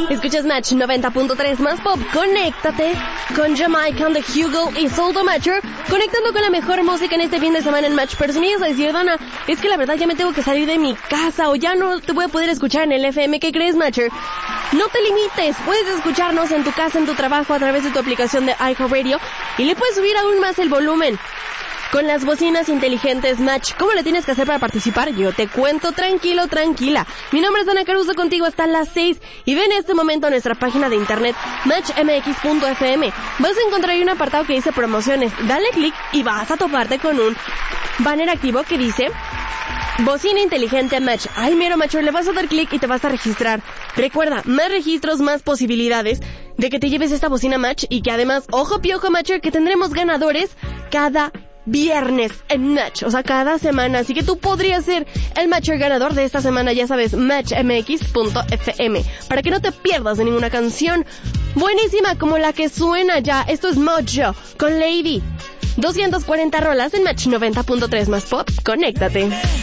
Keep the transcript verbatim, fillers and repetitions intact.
Escuchas Match noventa punto tres más pop. Conéctate con Jamaican, The Hugo y Soul the Matcher, conectando con la mejor música en este fin de semana en Match. Pero si me ibas a decir, Dana, es que la verdad ya me tengo que salir de mi casa o ya no te voy a poder escuchar en el F M. ¿Qué crees, Matcher? No te limites, puedes escucharnos en tu casa, en tu trabajo, a través de tu aplicación de iHeartRadio y le puedes subir aún más el volumen con las bocinas inteligentes Match. ¿Cómo le tienes que hacer para participar? Yo te cuento, tranquilo, tranquila. Mi nombre es Dana Caruso, contigo hasta las seis. Y ven en este momento a nuestra página de internet match m x punto f m. Vas a encontrar ahí un apartado que dice promociones. Dale clic y vas a toparte con un banner activo que dice bocina inteligente Match. Ay, mero, Matcher, le vas a dar clic y te vas a registrar. Recuerda, más registros, más posibilidades de que te lleves esta bocina Match y que además, ojo piojo, Matcher, que tendremos ganadores cada viernes en Match, o sea, cada semana. Así que tú podrías ser el Matcher ganador de esta semana, ya sabes, match m x punto f m, para que no te pierdas de ninguna canción buenísima como la que suena ya. Esto es Mojo con Lady. doscientas cuarenta rolas en Match noventa punto tres más pop. Conéctate.